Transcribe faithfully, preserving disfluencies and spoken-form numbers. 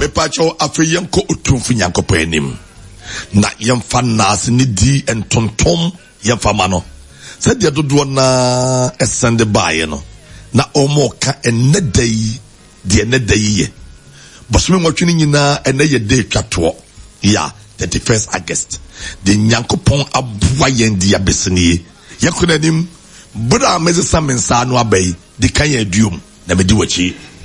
mepacho afeyenko otumfu nyankopɔ anim na yemfa nas ni di entontom yemfa mano said ya dodo na esende bae no na omo ka enedai de enedai ye bosome nwatwe nyina ene ye de twato ya thirty-first August de nyankopɔn aboa yen dia besenie yakona nim bra meze samensa no abai de kan ya duom na medi wachi